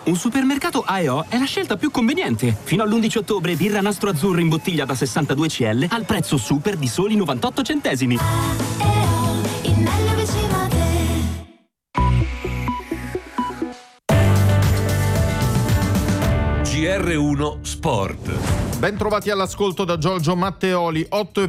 Un supermercato A&O è la scelta più conveniente. Fino all'11 ottobre birra Nastro Azzurro in bottiglia da 62 CL al prezzo super di soli 98 centesimi. GR1 Sport. Ben trovati all'ascolto da Giorgio Matteoli.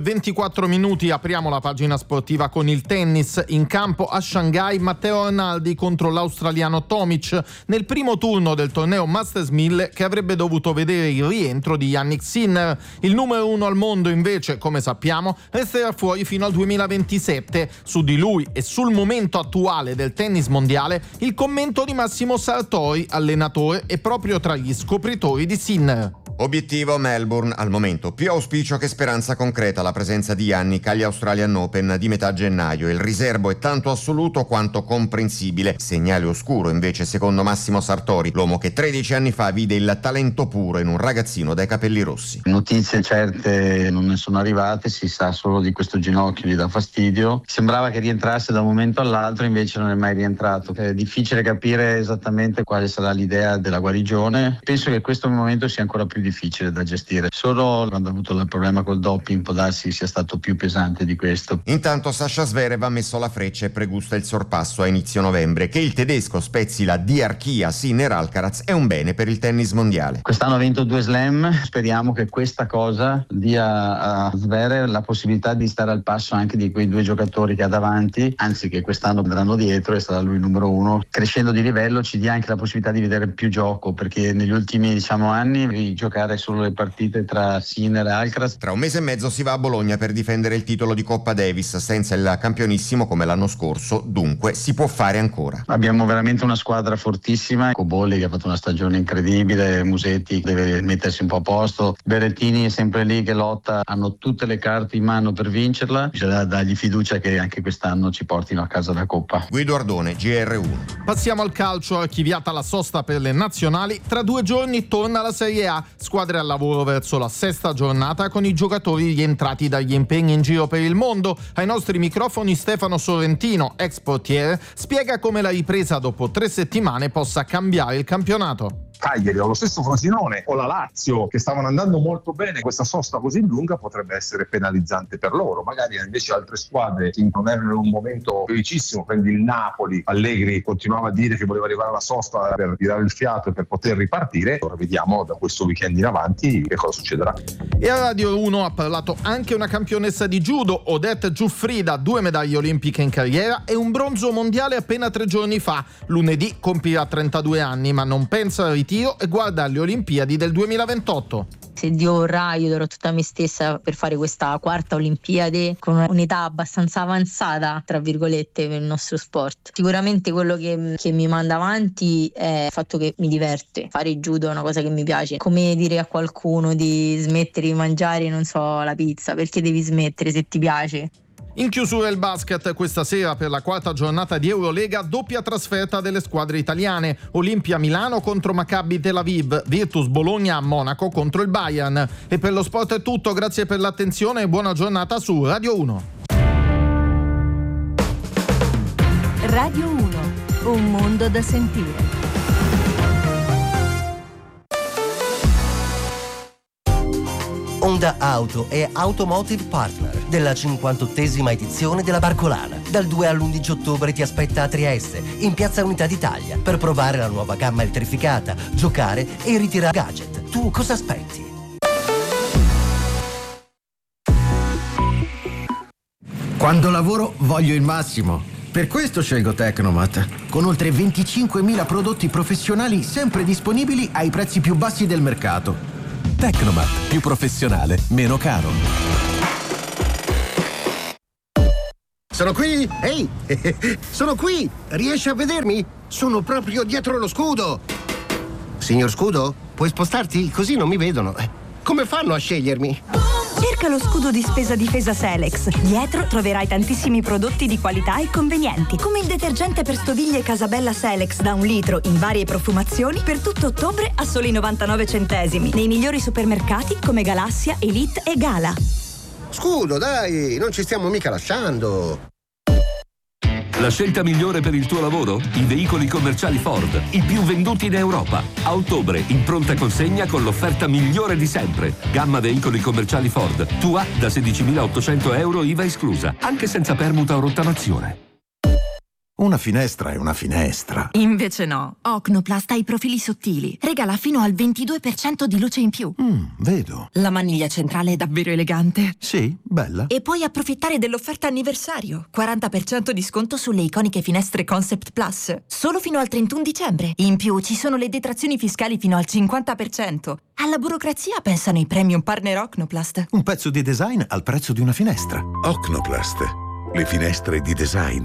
8:24, apriamo la pagina sportiva con il tennis. In campo a Shanghai Matteo Arnaldi contro l'australiano Tomic nel primo turno del torneo Masters 1000 che avrebbe dovuto vedere il rientro di Jannik Sinner. Il numero 1 al mondo invece, come sappiamo, resterà fuori fino al 2027. Su di lui e sul momento attuale del tennis mondiale il commento di Massimo Sartori, allenatore e proprio tra gli scopritori di Sinner. Obiettivo Melbourne al momento, più auspicio che speranza concreta la presenza di Jannik agli Australian Open di metà gennaio. Il riservo è tanto assoluto quanto comprensibile. Segnale oscuro invece secondo Massimo Sartori, l'uomo che 13 anni fa vide il talento puro in un ragazzino dai capelli rossi. Notizie certe non ne sono arrivate, si sa solo di questo ginocchio gli dà fastidio. Sembrava che rientrasse da un momento all'altro, invece non è mai rientrato. È difficile capire esattamente quale sarà l'idea della guarigione. Penso che questo momento sia ancora più difficile da gestire. Solo quando ha avuto il problema col doping può darsi sia stato più pesante di questo. Intanto Sasha Zverev ha messo la freccia e pregusta il sorpasso a inizio novembre. Che il tedesco spezzi la diarchia Sinner-Alcaraz è un bene per il tennis mondiale. Quest'anno ha vinto 2 slam, speriamo che questa cosa dia a Zverev la possibilità di stare al passo anche di quei 2 giocatori che ha davanti, anzi che quest'anno andranno dietro e sarà lui il numero 1. Crescendo di livello ci dia anche la possibilità di vedere più gioco, perché negli ultimi anni giocare solo le partite tra Sinner e Alcaraz. Tra un mese e mezzo si va a Bologna per difendere il titolo di Coppa Davis senza il campionissimo come l'anno scorso, dunque si può fare ancora. Abbiamo veramente una squadra fortissima, Cobolli che ha fatto una stagione incredibile, Musetti deve mettersi un po' a posto, Berrettini è sempre lì che lotta, hanno tutte le carte in mano per vincerla, bisogna dargli fiducia che anche quest'anno ci portino a casa la Coppa. Guido Ardone, GR1. Passiamo al calcio, archiviata la sosta per le nazionali, tra 2 giorni torna la Serie A, squadre al lavoro verso la 6ª giornata con i giocatori rientrati dagli impegni in giro per il mondo. Ai nostri microfoni Stefano Sorrentino, ex portiere, spiega come la ripresa dopo 3 settimane possa cambiare il campionato. Cagliari o lo stesso Frosinone o la Lazio che stavano andando molto bene, questa sosta così lunga potrebbe essere penalizzante per loro. Magari invece altre squadre che non erano in un momento felicissimo, prendi il Napoli, Allegri continuava a dire che voleva arrivare alla sosta per tirare il fiato e per poter ripartire. Ora vediamo da questo weekend in avanti che cosa succederà. E a Radio 1 ha parlato anche una campionessa di judo, Odette Giuffrida, 2 medaglie olimpiche in carriera e un bronzo mondiale appena 3 giorni fa. Lunedì compirà 32 anni ma non pensa al ritiro e guarda alle Olimpiadi del 2028. Se Dio vorrà io darò tutta me stessa per fare questa 4ª Olimpiade con un'età abbastanza avanzata tra virgolette per il nostro sport. Sicuramente quello che mi manda avanti è il fatto che mi diverte. Fare judo è una cosa che mi piace. Come dire a qualcuno di smettere di mangiare, non so, la pizza, perché devi smettere se ti piace? In chiusura il basket, questa sera per la 4ª giornata di Eurolega, doppia trasferta delle squadre italiane. Olimpia Milano contro Maccabi Tel Aviv, Virtus Bologna a Monaco contro il Bayern. E per lo sport è tutto, grazie per l'attenzione e buona giornata su Radio 1. Radio 1, un mondo da sentire. Honda Auto è Automotive Partner della 58esima edizione della Barcolana. Dal 2 all'11 ottobre ti aspetta a Trieste, in Piazza Unità d'Italia, per provare la nuova gamma elettrificata, giocare e ritirare gadget. Tu cosa aspetti? Quando lavoro voglio il massimo. Per questo scelgo Tecnomat, con oltre 25.000 prodotti professionali sempre disponibili ai prezzi più bassi del mercato. Tecnomat, più professionale, meno caro. Sono qui! Ehi! Sono qui! Riesci a vedermi? Sono proprio dietro lo scudo! Signor Scudo, puoi spostarti? Così non mi vedono. Come fanno a scegliermi? Cerca lo scudo di spesa difesa Selex. Dietro troverai tantissimi prodotti di qualità e convenienti, come il detergente per stoviglie Casabella Selex da 1 litro in varie profumazioni per tutto ottobre a soli 99 centesimi. Nei migliori supermercati come Galassia, Elite e Gala. Scudo, dai, non ci stiamo mica lasciando. La scelta migliore per il tuo lavoro? I veicoli commerciali Ford, i più venduti in Europa. A ottobre, in pronta consegna con l'offerta migliore di sempre. Gamma veicoli commerciali Ford, tua da 16.800 euro IVA esclusa, anche senza permuta o rottamazione. Una finestra è una finestra. Invece no. Ocnoplast ha i profili sottili. Regala fino al 22% di luce in più. Vedo. La maniglia centrale è davvero elegante. Sì, bella. E puoi approfittare dell'offerta anniversario. 40% di sconto sulle iconiche finestre Concept Plus. Solo fino al 31 dicembre. In più ci sono le detrazioni fiscali fino al 50%. Alla burocrazia pensano i premium partner Ocnoplast. Un pezzo di design al prezzo di una finestra. Ocnoplast. Le finestre di design.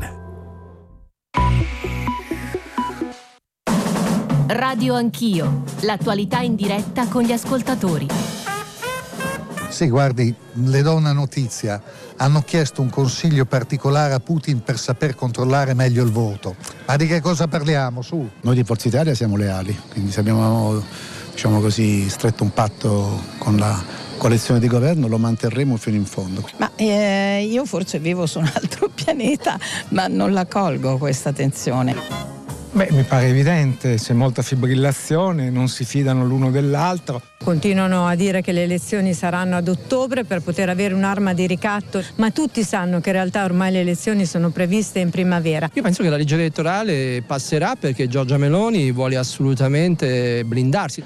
Radio Anch'io, l'attualità in diretta con gli ascoltatori. Sì, guardi, le do una notizia. Hanno chiesto un consiglio particolare a Putin per saper controllare meglio il voto. Ma di che cosa parliamo, su? Noi di Forza Italia siamo leali, quindi se abbiamo, diciamo così, stretto un patto con la coalizione di governo lo manterremo fino in fondo. Ma io forse vivo su un altro pianeta, ma non la colgo questa tensione. Beh, mi pare evidente, c'è molta fibrillazione, non si fidano l'uno dell'altro. Continuano a dire che le elezioni saranno ad ottobre per poter avere un'arma di ricatto, ma tutti sanno che in realtà ormai le elezioni sono previste in primavera. Io penso che la legge elettorale passerà perché Giorgia Meloni vuole assolutamente blindarsi.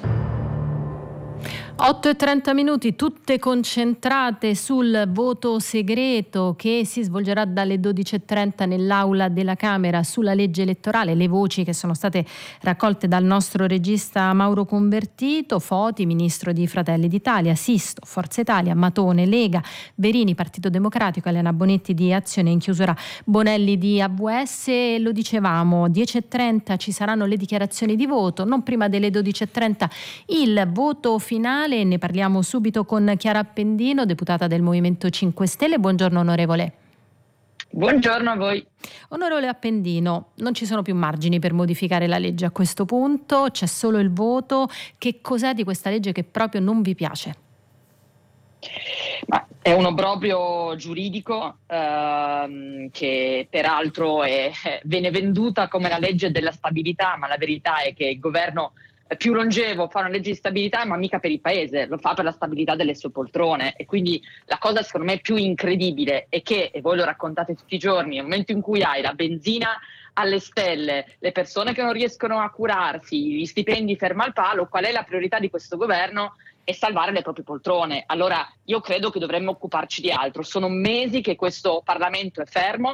8:30, tutte concentrate sul voto segreto che si svolgerà dalle 12:30 nell'aula della Camera sulla legge elettorale. Le voci che sono state raccolte dal nostro regista Mauro Convertito: Foti, ministro di Fratelli d'Italia; Sisto, Forza Italia; Matone, Lega; Verini, Partito Democratico; Elena Bonetti di Azione, in chiusura Bonelli di AVS. Lo dicevamo, 10:30 ci saranno le dichiarazioni di voto, non prima delle 12:30 il voto finale. Ne parliamo subito con Chiara Appendino, deputata del Movimento 5 Stelle. Buongiorno onorevole. Buongiorno a voi. Onorevole Appendino, non ci sono più margini per modificare la legge a questo punto, c'è solo il voto. Che cos'è di questa legge che proprio non vi piace? Ma è un obbrobrio giuridico che peraltro viene venduta come la legge della stabilità, ma la verità è che il governo più longevo fa una legge di stabilità, ma mica per il paese, lo fa per la stabilità delle sue poltrone. E quindi la cosa secondo me più incredibile è che, e voi lo raccontate tutti i giorni, nel momento in cui hai la benzina alle stelle, le persone che non riescono a curarsi, gli stipendi ferma al palo, qual è la priorità di questo governo? È salvare le proprie poltrone. Allora io credo che dovremmo occuparci di altro. Sono mesi che questo Parlamento è fermo.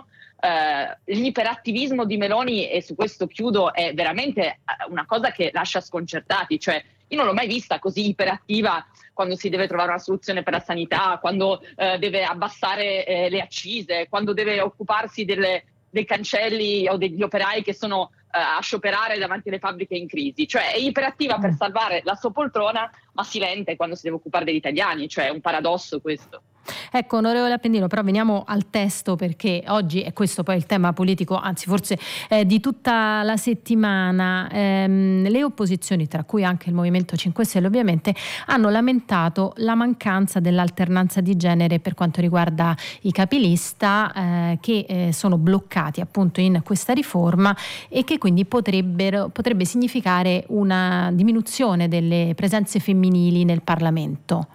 L'iperattivismo di Meloni, e su questo chiudo, è veramente una cosa che lascia sconcertati. Cioè, io non l'ho mai vista così iperattiva quando si deve trovare una soluzione per la sanità, quando deve abbassare le accise, quando deve occuparsi dei cancelli o degli operai che sono a scioperare davanti alle fabbriche in crisi. Cioè è iperattiva per salvare la sua poltrona, ma silente quando si deve occupare degli italiani. Cioè è un paradosso questo. Ecco, onorevole Appendino, però veniamo al testo, perché oggi è questo poi il tema politico, anzi forse di tutta la settimana. Le opposizioni, tra cui anche il Movimento 5 Stelle ovviamente, hanno lamentato la mancanza dell'alternanza di genere per quanto riguarda i capilista, che sono bloccati appunto in questa riforma e che quindi potrebbe significare una diminuzione delle presenze femminili nel Parlamento.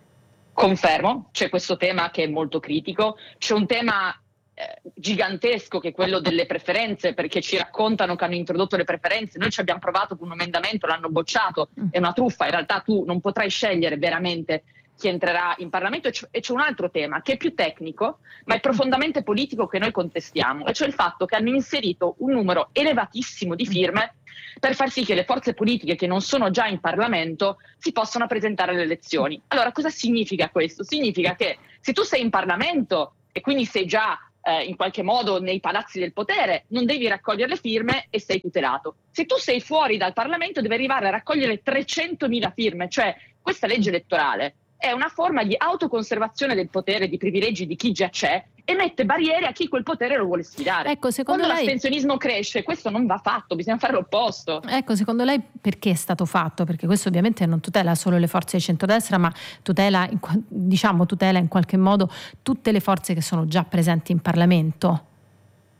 Confermo, c'è questo tema che è molto critico, c'è un tema gigantesco che è quello delle preferenze, perché ci raccontano che hanno introdotto le preferenze. Noi ci abbiamo provato con un emendamento, l'hanno bocciato, è una truffa. In realtà tu non potrai scegliere veramente chi entrerà in Parlamento. E c'è un altro tema che è più tecnico ma è profondamente politico, che noi contestiamo, e cioè il fatto che hanno inserito un numero elevatissimo di firme per far sì che le forze politiche che non sono già in Parlamento si possano presentare alle elezioni. Allora, cosa significa questo? Significa che se tu sei in Parlamento e quindi sei già in qualche modo nei palazzi del potere, non devi raccogliere le firme e sei tutelato. Se tu sei fuori dal Parlamento devi arrivare a raccogliere 300.000 firme. Cioè questa legge elettorale è una forma di autoconservazione del potere, di privilegi di chi già c'è, e mette barriere a chi quel potere lo vuole sfidare. Ecco, secondo Quando lei l'astensionismo cresce, questo non va fatto, bisogna fare l'opposto. Ecco, secondo lei perché è stato fatto? Perché questo ovviamente non tutela solo le forze di centrodestra, ma tutela in qualche modo tutte le forze che sono già presenti in Parlamento.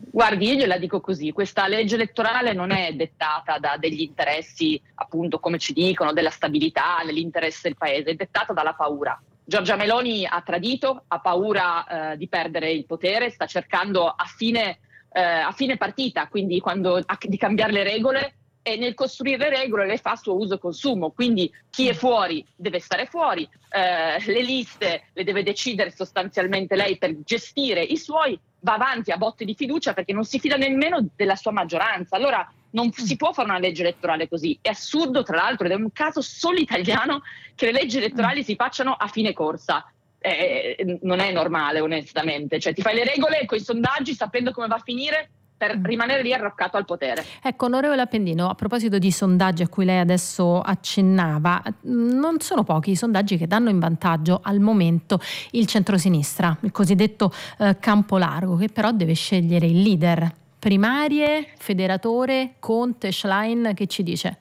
Guardi, io gliela dico così, questa legge elettorale non è dettata da degli interessi, appunto, come ci dicono, della stabilità, dell'interesse del paese, è dettata dalla paura. Giorgia Meloni ha tradito, ha paura di perdere il potere, sta cercando a fine partita, quindi di cambiare le regole, e nel costruire le regole le fa a suo uso e consumo, quindi chi è fuori deve stare fuori, le liste le deve decidere sostanzialmente lei per gestire i suoi, va avanti a botte di fiducia perché non si fida nemmeno della sua maggioranza. Allora non si può fare una legge elettorale così, è assurdo tra l'altro ed è un caso solo italiano che le leggi elettorali si facciano a fine corsa. Non è normale, onestamente, cioè ti fai le regole con i sondaggi sapendo come va a finire per rimanere lì arroccato al potere. Ecco, onorevole Appendino, a proposito di sondaggi a cui lei adesso accennava, non sono pochi i sondaggi che danno in vantaggio al momento il centrosinistra, il cosiddetto campo largo, che però deve scegliere il leader. Primarie, federatore, Conte, Schlein, che ci dice?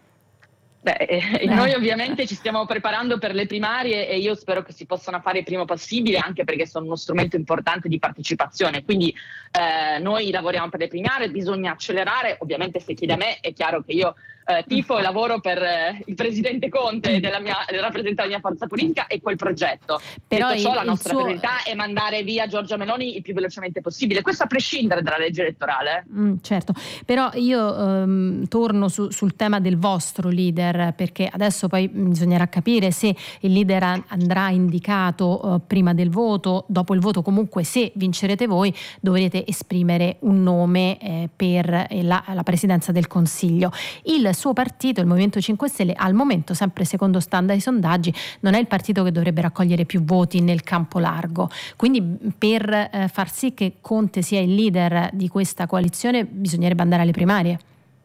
Noi ovviamente ci stiamo preparando per le primarie e io spero che si possano fare il prima possibile, anche perché sono uno strumento importante di partecipazione, quindi noi lavoriamo per le primarie, bisogna accelerare. Ovviamente se chiede a me è chiaro che io tifo e lavoro per il presidente Conte rappresenta la mia forza politica e quel progetto. Però detto ciò, la nostra priorità è mandare via Giorgia Meloni il più velocemente possibile, questo a prescindere dalla legge elettorale. Certo, però io torno sul tema del vostro leader, perché adesso poi bisognerà capire se il leader andrà indicato prima del voto, dopo il voto. Comunque se vincerete voi dovrete esprimere un nome per la presidenza del Consiglio. Il suo partito, il Movimento 5 Stelle, al momento, sempre secondo stando ai sondaggi, non è il partito che dovrebbe raccogliere più voti nel campo largo. Quindi per far sì che Conte sia il leader di questa coalizione bisognerebbe andare alle primarie.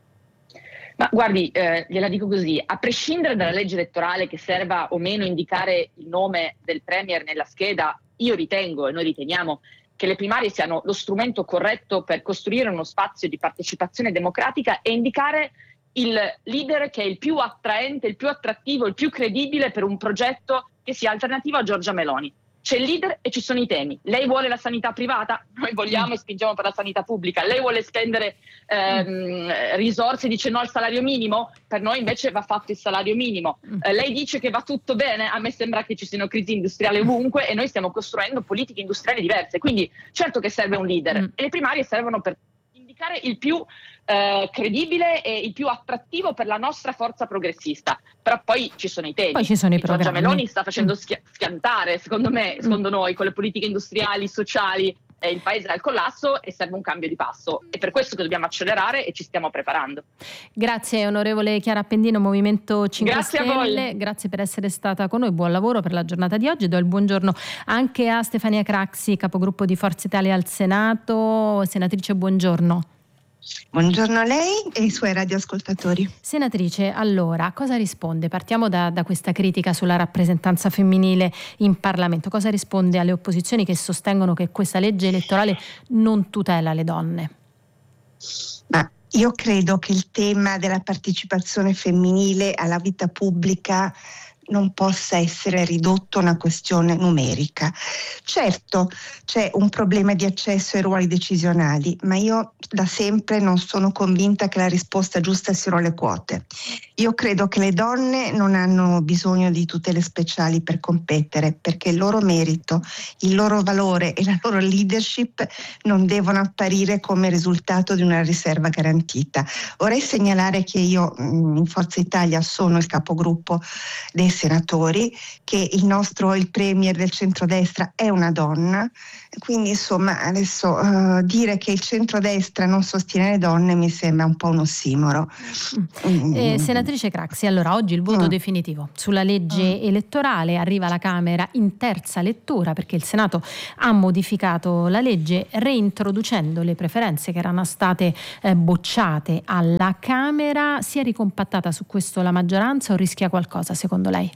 Ma guardi, gliela dico così, a prescindere dalla legge elettorale che serva o meno indicare il nome del premier nella scheda, io ritengo e noi riteniamo che le primarie siano lo strumento corretto per costruire uno spazio di partecipazione democratica e indicare il leader che è il più attraente, il più attrattivo, il più credibile per un progetto che sia alternativo a Giorgia Meloni. C'è il leader e ci sono i temi. Lei vuole la sanità privata? Noi vogliamo e spingiamo per la sanità pubblica. Lei vuole spendere risorse e dice no al salario minimo? Per noi invece va fatto il salario minimo. Lei dice che va tutto bene? A me sembra che ci siano crisi industriali ovunque e noi stiamo costruendo politiche industriali diverse. Quindi certo che serve un leader e le primarie servono per indicare il più credibile e il più attrattivo per la nostra forza progressista. Però poi ci sono i temi. Poi ci sono i Giorgia programmi. Meloni sta facendo schiantare, secondo me, secondo noi, con le politiche industriali, sociali, il paese al collasso e serve un cambio di passo. È per questo che dobbiamo accelerare e ci stiamo preparando. Grazie onorevole Chiara Appendino, Movimento 5 Grazie Stelle. a voi. Grazie per essere stata con noi, buon lavoro per la giornata di oggi. Do il buongiorno anche a Stefania Craxi, capogruppo di Forza Italia al Senato. Senatrice, buongiorno. Buongiorno a lei e ai suoi radioascoltatori. Senatrice, allora, cosa risponde? Partiamo da questa critica sulla rappresentanza femminile in Parlamento. Cosa risponde alle opposizioni che sostengono che questa legge elettorale non tutela le donne? Ma io credo che il tema della partecipazione femminile alla vita pubblica non possa essere ridotto a una questione numerica. Certo, c'è un problema di accesso ai ruoli decisionali, ma io da sempre non sono convinta che la risposta giusta siano le quote. Io credo che le donne non hanno bisogno di tutele speciali per competere, perché il loro merito, il loro valore e la loro leadership non devono apparire come risultato di una riserva garantita. Vorrei segnalare che io in Forza Italia sono il capogruppo dei senatori, che il premier del centrodestra è una donna, quindi insomma adesso dire che il centrodestra non sostiene le donne mi sembra un po' un ossimoro. Senatrice Craxi, allora oggi il voto definitivo sulla legge elettorale arriva alla Camera in terza lettura, perché il Senato ha modificato la legge reintroducendo le preferenze che erano state bocciate alla Camera. Si è ricompattata su questo la maggioranza o rischia qualcosa secondo lei?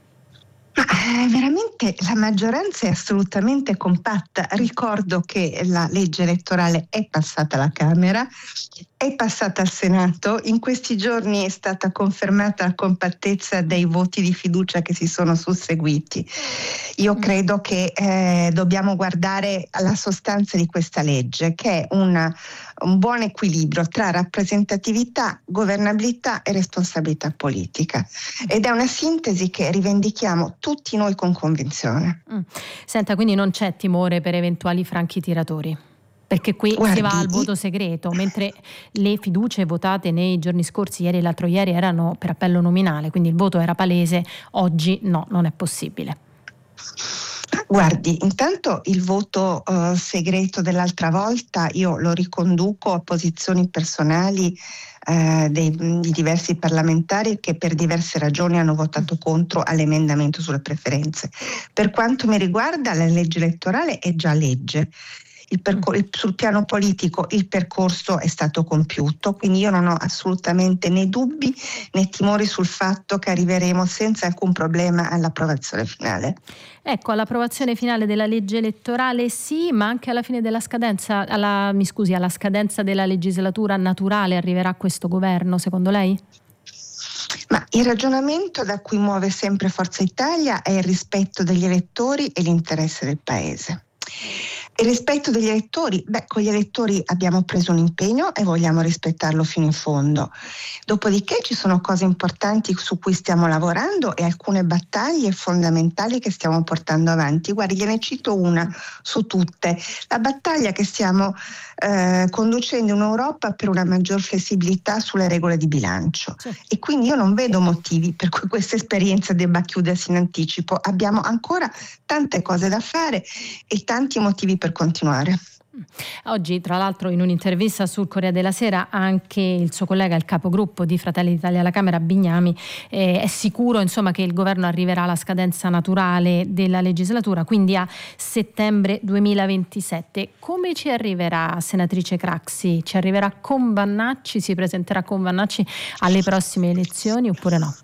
Veramente la maggioranza è assolutamente compatta. Ricordo che la legge elettorale è passata alla Camera è passata al Senato. In questi giorni è stata confermata la compattezza dei voti di fiducia che si sono susseguiti. Io credo che dobbiamo guardare alla sostanza di questa legge, che è un buon equilibrio tra rappresentatività, governabilità e responsabilità politica, ed è una sintesi che rivendichiamo tutti noi con convinzione. Senta, quindi non c'è timore per eventuali franchi tiratori? Perché qui si va al voto segreto, mentre le fiducie votate nei giorni scorsi, ieri e l'altro ieri, erano per appello nominale, quindi il voto era palese. Oggi no, non è possibile. Guardi, intanto il voto segreto dell'altra volta io lo riconduco a posizioni personali di diversi parlamentari che per diverse ragioni hanno votato contro all'emendamento sulle preferenze. Per quanto mi riguarda, la legge elettorale è già legge. Sul piano politico il percorso è stato compiuto, quindi io non ho assolutamente né dubbi né timori sul fatto che arriveremo senza alcun problema all'approvazione finale. Ecco, all'approvazione finale della legge elettorale sì, ma anche alla fine della scadenza, alla scadenza della legislatura naturale arriverà questo governo, secondo lei? Ma il ragionamento da cui muove sempre Forza Italia è il rispetto degli elettori e l'interesse del Paese. Il rispetto degli elettori, con gli elettori abbiamo preso un impegno e vogliamo rispettarlo fino in fondo. Dopodiché ci sono cose importanti su cui stiamo lavorando e alcune battaglie fondamentali che stiamo portando avanti. Guardi, gliene cito una su tutte. La battaglia che stiamo conducendo in Europa per una maggior flessibilità sulle regole di bilancio. Sì. E quindi io non vedo motivi per cui questa esperienza debba chiudersi in anticipo. Abbiamo ancora tante cose da fare e tanti motivi per continuare. Oggi, tra l'altro, in un'intervista sul Corriere della Sera, anche il suo collega, il capogruppo di Fratelli d'Italia alla Camera, Bignami, è sicuro insomma che il governo arriverà alla scadenza naturale della legislatura, quindi a settembre 2027. Come ci arriverà, senatrice Craxi? Ci arriverà con Vannacci? Si presenterà con Vannacci alle prossime elezioni oppure no?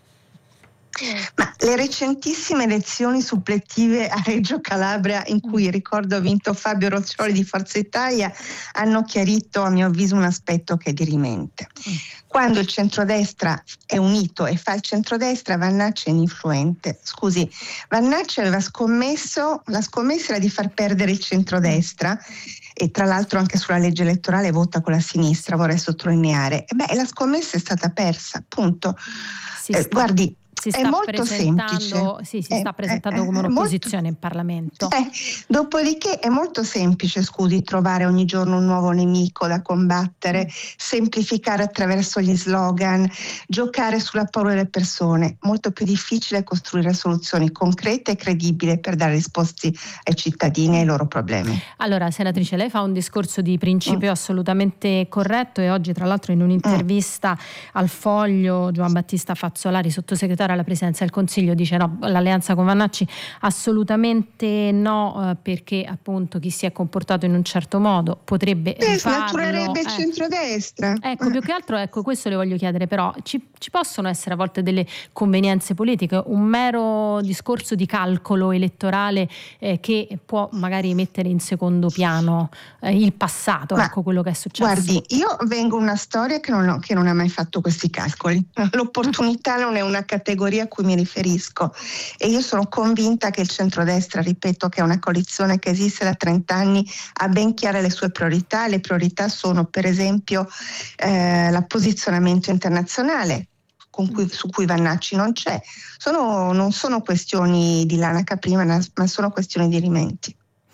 Ma le recentissime elezioni suppletive a Reggio Calabria, in cui ricordo ha vinto Fabio Roccioli di Forza Italia, hanno chiarito a mio avviso un aspetto che è dirimente. Quando il centrodestra è unito e fa il centrodestra, Vannacci è ininfluente. Scusi, Vannacci aveva scommesso, la scommessa era di far perdere il centrodestra, e tra l'altro anche sulla legge elettorale vota con la sinistra, vorrei sottolineare. La scommessa è stata persa, punto. Guardi, è molto semplice. Si sta presentando come un'opposizione in Parlamento. Dopodiché è molto semplice, scusi, trovare ogni giorno un nuovo nemico da combattere, semplificare attraverso gli slogan, giocare sulla paura delle persone. Molto più difficile costruire soluzioni concrete e credibili per dare risposte ai cittadini e ai loro problemi. Allora, senatrice, lei fa un discorso di principio assolutamente corretto e oggi, tra l'altro, in un'intervista al Foglio, Giovan Battista Fazzolari, sottosegretario alla Presidenza del Consiglio, dice no, l'alleanza con Vannacci assolutamente no, perché appunto chi si è comportato in un certo modo potrebbe snaturerebbe il centrodestra. Ecco, più che altro, questo le voglio chiedere, però ci possono essere a volte delle convenienze politiche, un mero discorso di calcolo elettorale che può magari mettere in secondo piano il passato, quello che è successo. Guardi, io vengo una storia che non ha mai fatto questi calcoli. L'opportunità non è una categoria a cui mi riferisco e io sono convinta che il centrodestra, ripeto, che è una coalizione che esiste da 30 anni, ha ben chiare le sue priorità. Le priorità sono per esempio l'apposizionamento internazionale su cui Vannacci non c'è. Non sono questioni di lana caprina, ma sono questioni di rimetti.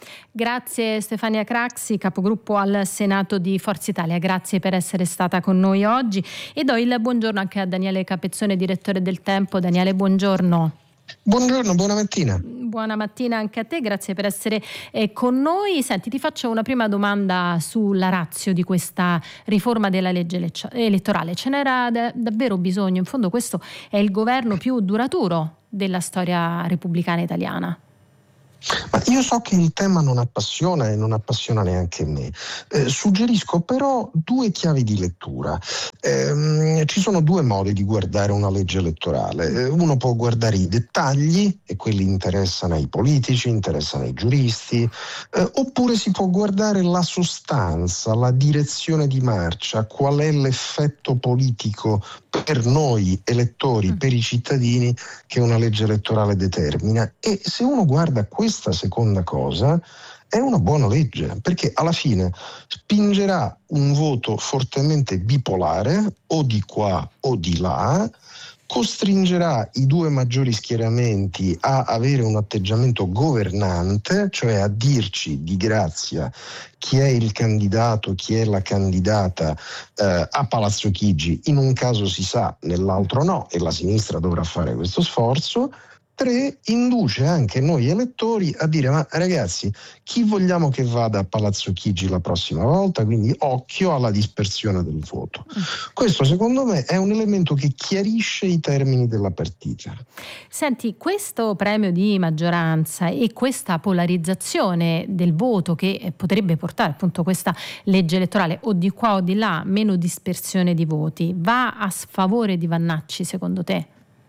Grazie Stefania Craxi, capogruppo al Senato di Forza Italia, grazie per essere stata con noi oggi e do il buongiorno anche a Daniele Capezzone, direttore del Tempo. Daniele, buongiorno. Buongiorno, buona mattina. Buona mattina anche a te, grazie per essere con noi. Senti, ti faccio una prima domanda sulla ratio di questa riforma della legge elettorale. Ce n'era davvero bisogno? In fondo questo è il governo più duraturo della storia repubblicana italiana. Ma io so che il tema non appassiona e non appassiona neanche me. Suggerisco però due chiavi di lettura. Ci sono due modi di guardare una legge elettorale. Uno può guardare i dettagli, e quelli interessano ai politici, interessano ai giuristi, oppure si può guardare la sostanza, la direzione di marcia, qual è l'effetto politico per noi elettori, per i cittadini, che una legge elettorale determina. E se uno guarda questa seconda cosa, è una buona legge, perché alla fine spingerà un voto fortemente bipolare, o di qua o di là, costringerà i due maggiori schieramenti a avere un atteggiamento governante, cioè a dirci di grazia chi è il candidato, chi è la candidata a Palazzo Chigi. In un caso si sa, nell'altro no, e la sinistra dovrà fare questo sforzo. 3, induce anche noi elettori a dire: ma ragazzi, chi vogliamo che vada a Palazzo Chigi la prossima volta? Quindi occhio alla dispersione del voto. Questo secondo me è un elemento che chiarisce i termini della partita. Senti, questo premio di maggioranza e questa polarizzazione del voto che potrebbe portare appunto questa legge elettorale, o di qua o di là, meno dispersione di voti, va a sfavore di Vannacci secondo te?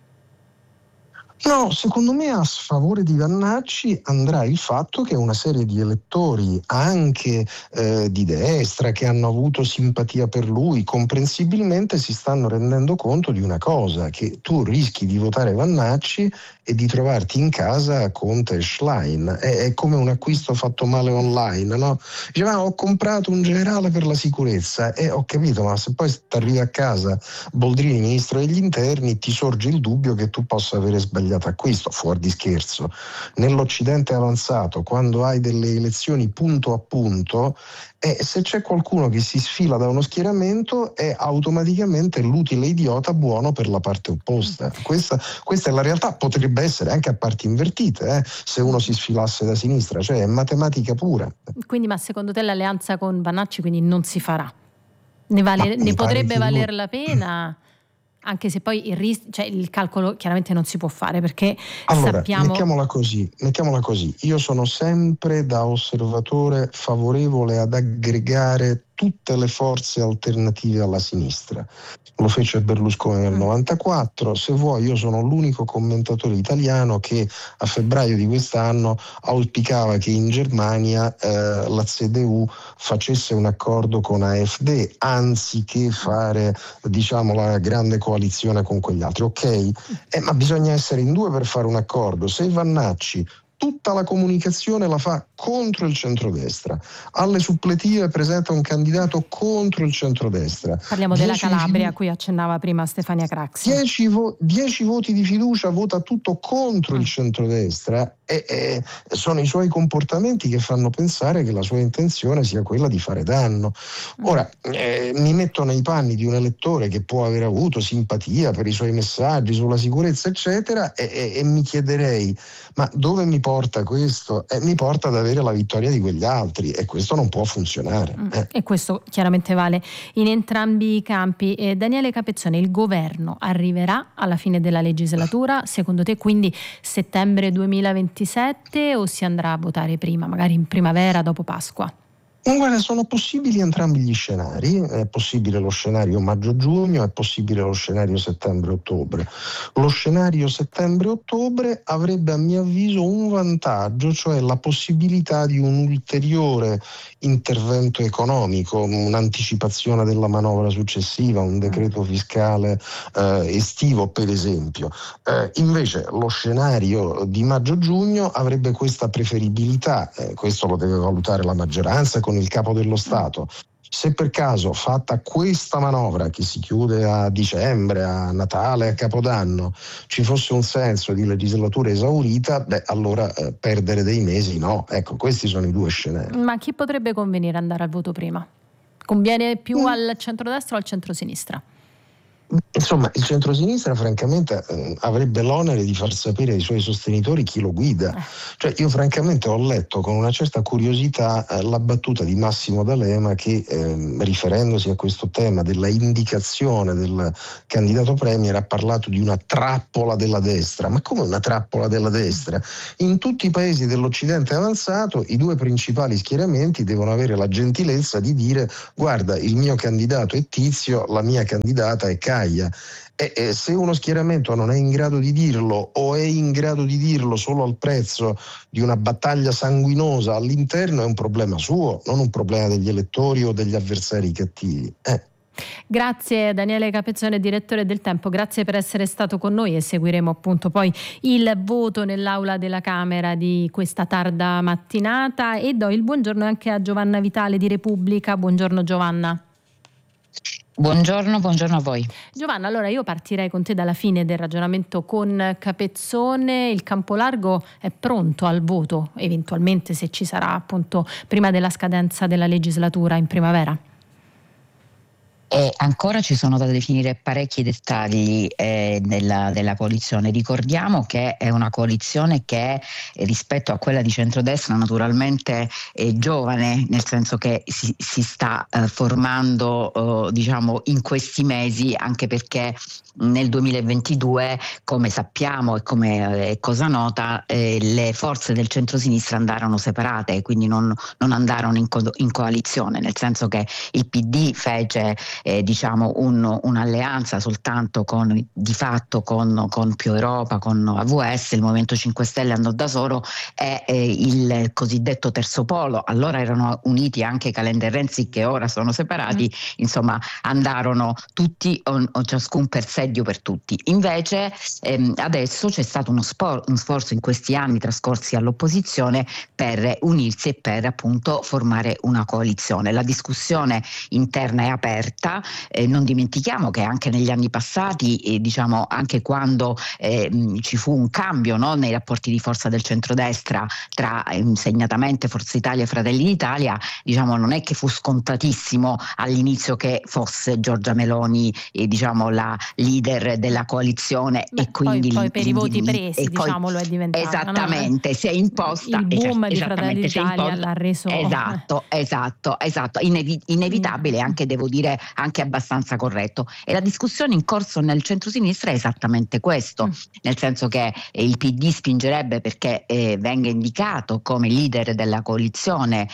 No, secondo me a sfavore di Vannacci andrà il fatto che una serie di elettori, anche di destra, che hanno avuto simpatia per lui, comprensibilmente si stanno rendendo conto di una cosa: che tu rischi di votare Vannacci e di trovarti in casa Conte e Schlein. È come un acquisto fatto male online, no? Diceva: ho comprato un generale per la sicurezza, e ho capito, ma se poi ti arrivi a casa Boldrini, ministro degli interni, ti sorge il dubbio che tu possa avere sbagliato acquisto. Fuori di scherzo, nell'Occidente avanzato, quando hai delle elezioni punto a punto, se c'è qualcuno che si sfila da uno schieramento è automaticamente l'utile idiota buono per la parte opposta. Questa è la realtà. Potrebbe essere anche a parti invertite, se uno si sfilasse da sinistra, cioè è matematica pura. Quindi, ma secondo te l'alleanza con Vannacci quindi non si farà? Ne potrebbe valer la pena? Anche se poi il calcolo chiaramente non si può fare, perché allora, sappiamo... Mettiamola così, io sono sempre da osservatore favorevole ad aggregare tutte le forze alternative alla sinistra. Lo fece Berlusconi nel 94, se vuoi io sono l'unico commentatore italiano che a febbraio di quest'anno auspicava che in Germania la CDU facesse un accordo con AfD anziché fare, diciamo, la grande coalizione con quegli altri. Ok, ma bisogna essere in due per fare un accordo. Se Vannacci tutta la comunicazione la fa contro il centrodestra, alle suppletive presenta un candidato contro il centrodestra. Parliamo della Calabria, a cui accennava prima Stefania Craxi. 10 voti di fiducia, vota tutto contro il centrodestra, e sono i suoi comportamenti che fanno pensare che la sua intenzione sia quella di fare danno. Ora, mi metto nei panni di un elettore che può aver avuto simpatia per i suoi messaggi sulla sicurezza eccetera, e mi chiederei: ma dove mi porta questo? Mi porta ad avere la vittoria di quegli altri, e questo non può funzionare. E questo chiaramente vale in entrambi i campi. Daniele Capezzone, il governo arriverà alla fine della legislatura, secondo te, quindi settembre 2027, o si andrà a votare prima, magari in primavera, dopo Pasqua? Guarda, sono possibili entrambi gli scenari. È possibile lo scenario maggio-giugno, è possibile lo scenario settembre-ottobre. Lo scenario settembre-ottobre avrebbe, a mio avviso, un vantaggio, cioè la possibilità di un ulteriore intervento economico, un'anticipazione della manovra successiva, un decreto fiscale estivo per esempio. Invece lo scenario di maggio-giugno avrebbe questa preferibilità, questo lo deve valutare la maggioranza con il capo dello Stato. Se per caso, fatta questa manovra che si chiude a dicembre, a Natale, a Capodanno, ci fosse un senso di legislatura esaurita, allora perdere dei mesi no. Ecco, questi sono i due scenari. Ma chi potrebbe convenire andare al voto prima? Conviene più al centrodestra o al centrosinistra? Insomma, il centrosinistra francamente avrebbe l'onere di far sapere ai suoi sostenitori chi lo guida. Cioè, io francamente ho letto con una certa curiosità la battuta di Massimo D'Alema che, riferendosi a questo tema della indicazione del candidato premier, ha parlato di una trappola della destra. Ma come una trappola della destra? In tutti i paesi dell'Occidente avanzato i due principali schieramenti devono avere la gentilezza di dire: guarda, il mio candidato è Tizio, la mia candidata è Caia. E se uno schieramento non è in grado di dirlo, o è in grado di dirlo solo al prezzo di una battaglia sanguinosa all'interno, è un problema suo, non un problema degli elettori o degli avversari cattivi. Grazie Daniele Capezzone, direttore del Tempo, grazie per essere stato con noi, e seguiremo appunto poi il voto nell'aula della Camera di questa tarda mattinata. E do il buongiorno anche a Giovanna Vitale di Repubblica. Buongiorno Giovanna. Buongiorno a voi. Giovanna, allora io partirei con te dalla fine del ragionamento con Capezzone. Il campo largo è pronto al voto, eventualmente, se ci sarà, appunto prima della scadenza della legislatura in primavera? E ancora ci sono da definire parecchi dettagli della coalizione. Ricordiamo che è una coalizione che rispetto a quella di centrodestra naturalmente è giovane, nel senso che si sta formando diciamo in questi mesi, anche perché nel 2022, come sappiamo e come è cosa nota, le forze del centrosinistra andarono separate, quindi non andarono in coalizione, nel senso che il PD fece diciamo un'alleanza soltanto di fatto con Più Europa, con AVS. Il Movimento 5 Stelle andò da solo, e il cosiddetto terzo polo, allora erano uniti anche Calenda e Renzi, che ora sono separati, insomma andarono tutti o ciascun per sé per tutti. Invece adesso c'è stato uno sforzo in questi anni trascorsi all'opposizione per unirsi e per appunto formare una coalizione. La discussione interna è aperta, non dimentichiamo che anche negli anni passati, diciamo anche quando ci fu un cambio, no, nei rapporti di forza del centrodestra tra segnatamente Forza Italia e Fratelli d'Italia, diciamo non è che fu scontatissimo all'inizio che fosse Giorgia Meloni diciamo la leader della coalizione. Beh, e quindi poi per i voti presi diciamo lo è diventato, esattamente, no? Si è imposta il boom di Fratelli d'Italia l'ha reso esatto inevitabile, anche devo dire anche abbastanza corretto. E la discussione in corso nel centrosinistra è esattamente questo, nel senso che il PD spingerebbe perché venga indicato come leader della coalizione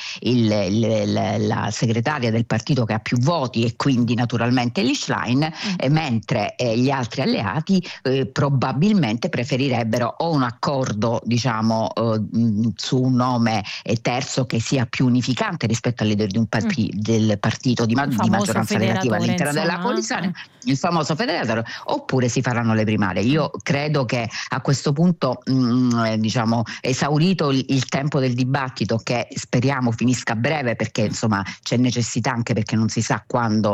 la segretaria del partito che ha più voti, e quindi naturalmente Elly Schlein, mentre gli altri alleati probabilmente preferirebbero o un accordo diciamo su un nome terzo che sia più unificante rispetto al leader di del partito di maggioranza relativa all'interno della coalizione, il famoso federatore, oppure si faranno le primarie. Io credo che a questo punto diciamo esaurito il tempo del dibattito, che speriamo finisca a breve, perché insomma c'è necessità, anche perché non si sa quando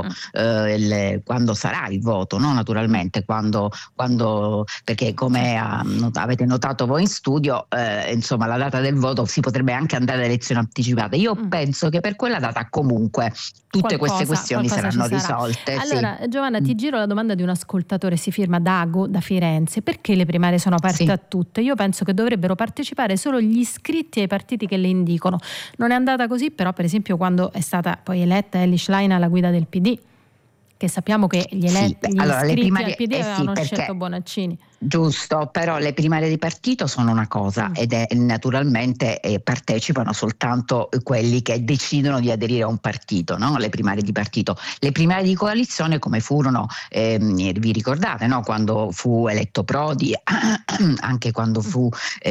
sarà il voto, no? Naturalmente quando perché come avete notato voi in studio, insomma la data del voto si potrebbe anche andare ad elezioni anticipate. Io penso che per quella data comunque tutte queste questioni saranno risolte. Allora Giovanna, ti giro la domanda di un ascoltatore, si firma Dago da Firenze: perché le primarie sono aperte a tutte? Io penso che dovrebbero partecipare solo gli iscritti ai partiti che le indicano. Non è andata così però per esempio quando è stata poi eletta Elly Schlein alla guida del PD, che sappiamo che gli iscritti al PD avevano scelto Bonaccini. Giusto, però le primarie di partito sono una cosa ed è naturalmente partecipano soltanto quelli che decidono di aderire a un partito, no? Le primarie di partito. Le primarie di coalizione, come furono, vi ricordate, no? Quando fu eletto Prodi, anche quando fu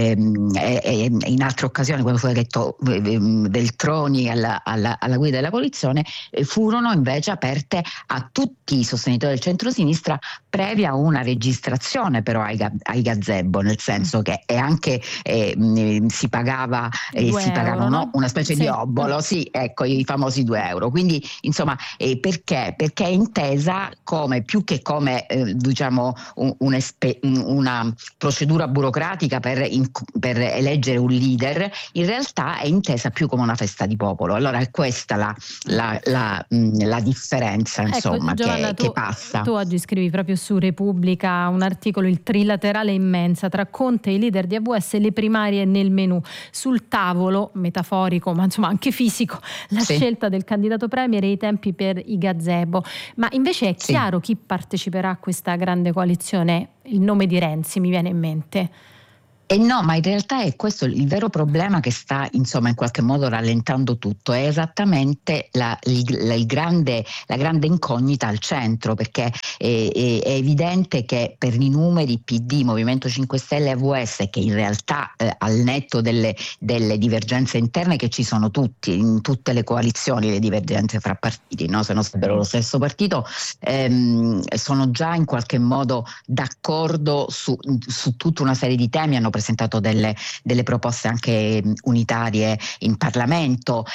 in altre occasioni, quando fu eletto Veltroni alla guida della coalizione, furono invece aperte a tutti i sostenitori del centrosinistra, previa una registrazione però ai gazebo, nel senso che anche si pagava euro, no? Una specie di obolo, i famosi 2 euro. Quindi insomma perché è intesa come più che come diciamo una procedura burocratica per eleggere un leader, in realtà è intesa più come una festa di popolo. Allora è questa la differenza, insomma. riforma Giovanna, che passa. Tu oggi scrivi proprio su Repubblica un articolo, il trilaterale immensa tra Conte e i leader di AVS e le primarie nel menù. Sul tavolo, metaforico ma insomma anche fisico, la scelta del candidato premier e i tempi per i gazebo. Ma invece è chiaro chi parteciperà a questa grande coalizione? Il nome di Renzi mi viene in mente. No, ma in realtà è questo il vero problema che sta insomma in qualche modo rallentando tutto, è esattamente la grande incognita al centro, perché è evidente che per i numeri PD, Movimento 5 Stelle e AVS, che in realtà al netto delle divergenze interne che ci sono in tutte le coalizioni, le divergenze fra partiti, no? Se non sarebbero lo stesso partito, sono già in qualche modo d'accordo su tutta una serie di temi, hanno presentato delle proposte anche unitarie in Parlamento